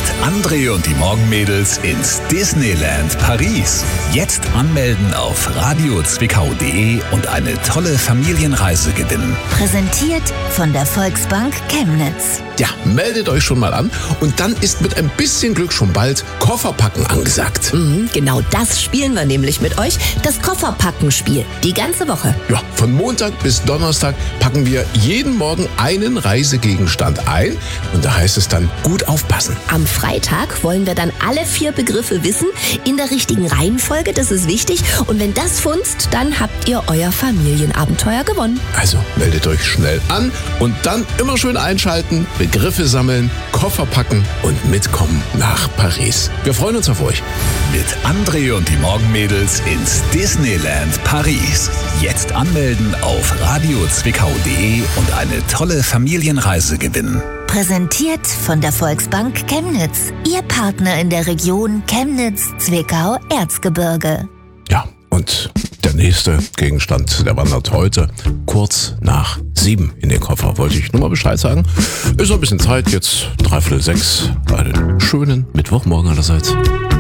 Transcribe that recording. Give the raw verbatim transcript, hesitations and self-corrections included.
Mit André und die Morgenmädels ins Disneyland Paris. Jetzt anmelden auf radio zwickau punkt de und eine tolle Familienreise gewinnen. Präsentiert von der Volksbank Chemnitz. Ja, meldet euch schon mal an und dann ist mit ein bisschen Glück schon bald Kofferpacken angesagt. Mhm, genau das spielen wir nämlich mit euch, das Kofferpacken-Spiel, die ganze Woche. Ja, von Montag bis Donnerstag packen wir jeden Morgen einen Reisegegenstand ein und da heißt es dann gut aufpassen. Am Freitag wollen wir dann alle vier Begriffe wissen, in der richtigen Reihenfolge, das ist wichtig. Und wenn das funzt, dann habt ihr euer Familienabenteuer gewonnen. Also meldet euch schnell an und dann immer schön einschalten, Begriffe sammeln, Koffer packen und mitkommen nach Paris. Wir freuen uns auf euch. Mit André und die Morgenmädels ins Disneyland Paris. Jetzt anmelden auf radio zwickau punkt de und eine tolle Familienreise gewinnen. Präsentiert von der Volksbank Chemnitz. Ihr Partner in der Region Chemnitz-Zwickau-Erzgebirge. Ja, und der nächste Gegenstand, der wandert heute kurz nach sieben in den Koffer. Wollte ich nur mal Bescheid sagen. Ist noch ein bisschen Zeit, jetzt dreiviertel sechs. Einen schönen Mittwochmorgen allerseits.